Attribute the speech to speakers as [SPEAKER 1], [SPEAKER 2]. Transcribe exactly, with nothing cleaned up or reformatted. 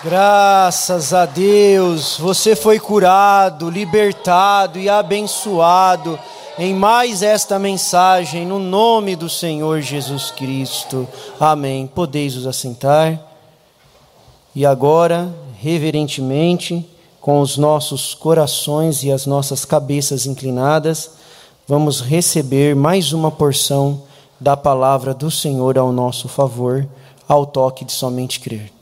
[SPEAKER 1] Graças a Deus, você foi curado, libertado e abençoado em mais esta mensagem, no nome do Senhor Jesus Cristo. Amém. Podeis vos assentar. E agora, reverentemente, com os nossos corações e as nossas cabeças inclinadas, vamos receber mais uma porção da palavra do Senhor ao nosso favor, ao toque de somente crer.